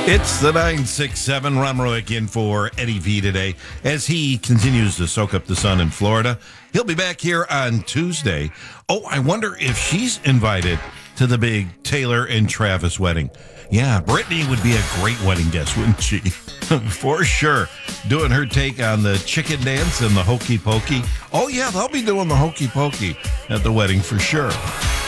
It's the 967 Ron Roick in for Eddie V today as he continues to soak up the sun in Florida. He'll be back here on Tuesday. Oh, I wonder if she's invited to the big Taylor and Travis wedding. Yeah, Brittany would be a great wedding guest, wouldn't she? For sure. Doing her take on the chicken dance and the hokey pokey. Oh, yeah, they'll be doing the hokey pokey at the wedding for sure.